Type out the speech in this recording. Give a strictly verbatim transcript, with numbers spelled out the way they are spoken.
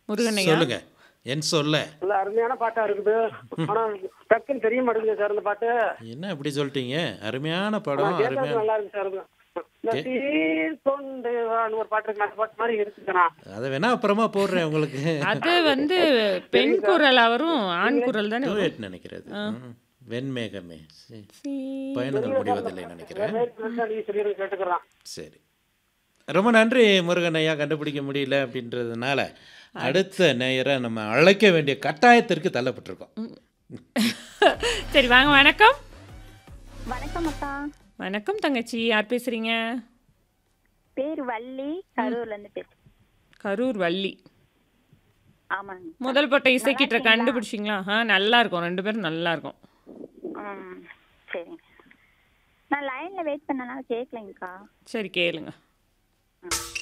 முருகனையா? சொல்லுங்க. என் சொல்ல. நல்ல அருமையான பாட்டா இருக்குது. ஆனா டக்குன்னு தெரிய மாட்டேங்குது சார் இந்த பாட்டு. என்ன இப்படி சொல்லிட்டீங்க? அருமையான ஆனா படம், கேட்கறதுக்கு அருமையான நல்லா இருக்கு சார். இந்த கே சீர் கொண்டு வான்னு ஒரு பாட்டு இருக்கு. அந்த பாட்டு மாதிரி இருக்குதுண்ணா. அத வேணா அப்புறமா போடுறேன் உங்களுக்கு. அது வந்து பெண் சரிங்க சார். குரலா வரும், ஆண் நீங்களே குரல் தானே வரும். டூயட் நினைக்கிறது. ஆ. ம். வெண்மேகமே. சரி. சீ. பயணங்கள் தெரியல சார். முடிவதில்லை வேற நினைக்கிறேன். வேற நீங்க சொல்லிடுங்க கேட்டுக்கிறேன். சரி. ரொம்ப நன்றி முருகன் ஐயா. கண்டுபிடிக்க முடியல அப்படின்றதுனால அடுத்த நேயரை நம்ம அழைக்க வேண்டிய கட்டாயத்திற்கு தள்ளப்பட்டிருக்கோம். சரி வாங்க. வணக்கம். வணக்கம் அக்கா. வணக்கம் தங்கச்சி. யார் பேசுறீங்க? பேர் வள்ளி, கரூர்ல இருந்து பேசுறேன். கரூர் வள்ளி. ஆமாங்க. முதல் பட்ட நல்லா இசைக்கிட்ட இருக்கீங்களா? கண்டுபிடிச்சிங்களா? ஆ நல்லா இருக்கும், ரெண்டு பேரும் நல்லா இருக்கும். ம் சரிங்க. நான் லைன்ல வெயிட் பண்ணனால கேட்கலைங்கக்கா. சரி கேளுங்க. ம்